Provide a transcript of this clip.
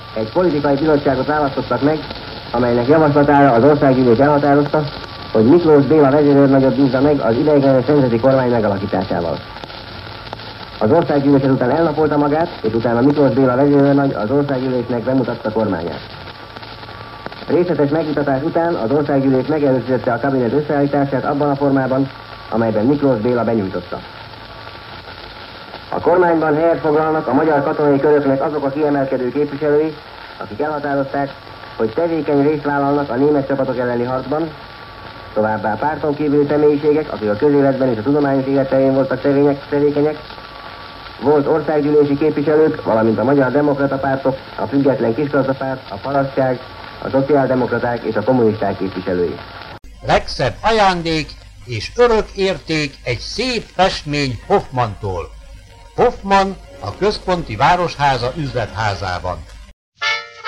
Egy politikai bizottságot választottak meg, amelynek javaslatára az országgyűlés elhatározta, hogy Miklós Béla vezérőrnagyot bízza meg az ideiglenes nemzeti kormány megalakításával. Az országgyűlés ezután elnapolta magát, és utána Miklós Béla vezérőrnagy az országgyűlésnek bemutatta kormányát. Részletes megvitatás után az országgyűlés megerősítette a kabinet összeállítását abban a formában, amelyben Miklós Béla benyújtotta. A kormányban helyet foglalnak a magyar katonai köröknek azok a kiemelkedő képviselői, akik elhatározták, hogy tevékeny részt vállalnak a német csapatok elleni harcban, továbbá párton kívüli személyiségek, akik a közéletben és a tudományos életterén voltak tevékenyek, volt országgyűlési képviselők, valamint a magyar demokrata pártok, a független kisgazdapárt, a parasztság, a szociáldemokraták és a kommunisták képviselői. Legszebb ajándék és örök érték egy szép festmény Hoffmantól. Hoffmann a Központi Városháza üzletházában.